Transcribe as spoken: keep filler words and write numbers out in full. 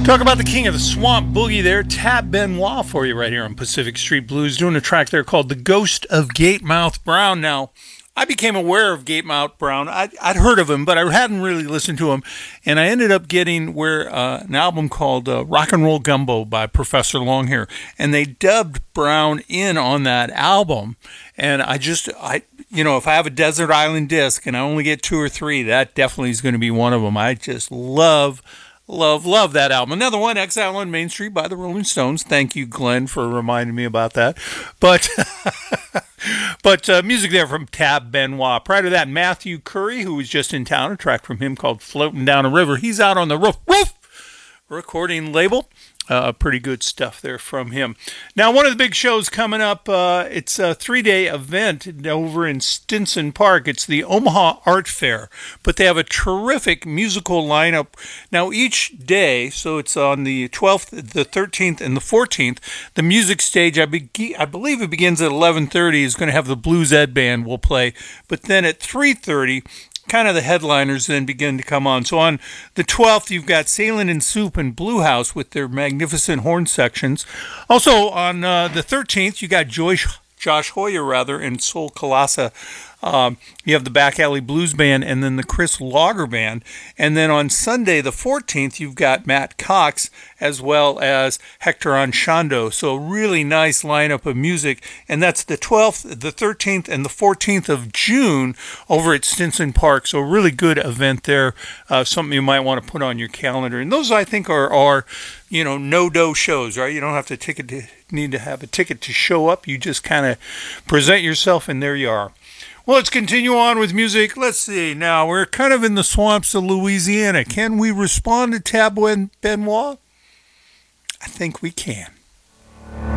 Talk about the king of the swamp boogie there, Tab Benoit, for you right here on Pacific Street Blues, doing a track there called The Ghost of Gatemouth Brown. Now, I became aware of Gatemouth Brown. I'd, I'd heard of him, but I hadn't really listened to him. And I ended up getting where uh, an album called uh, Rock and Roll Gumbo by Professor Longhair. And they dubbed Brown in on that album. And I just, I, you know, if I have a Desert Island disc and I only get two or three, that definitely is going to be one of them. I just love Love, love that album. Another one, Exile on Main Street by the Rolling Stones. Thank you, Glenn, for reminding me about that. But but uh, music there from Tab Benoit. Prior to that, Matthew Curry, who was just in town, a track from him called Floating Down a River. He's out on the Roof Roof recording label. Uh, pretty good stuff there from him. Now, one of the big shows coming up, uh, it's a three-day event over in Stinson Park. It's the Omaha Art Fair, but they have a terrific musical lineup. Now, each day, so it's on the twelfth, the thirteenth, and the fourteenth, the music stage, I, be- I believe it begins at eleven thirty, is going to have the Blues Ed Band will play, but then at three thirty, kind of the headliners then begin to come on. So on the twelfth, you've got Sailing and Soup and Blue House with their magnificent horn sections. Also on uh, the thirteenth, you got Joyce, Josh Hoyer, rather, and Sol Kalasa. Um, you have the Back Alley Blues Band and then the Chris Lager Band. And then on Sunday, the fourteenth, you've got Matt Cox as well as Hector Anchondo. So a really nice lineup of music. And that's the twelfth, the thirteenth, and the fourteenth of June over at Stinson Park. So a really good event there. Uh, something you might want to put on your calendar. And those, I think, are, are you know, no-do shows, right? You don't have to ticket to, need to have a ticket to show up. You just kind of present yourself, and there you are. Well, let's continue on with music. Let's see. Now, we're kind of in the swamps of Louisiana. Can we respond to Tab Benoit? I think we can.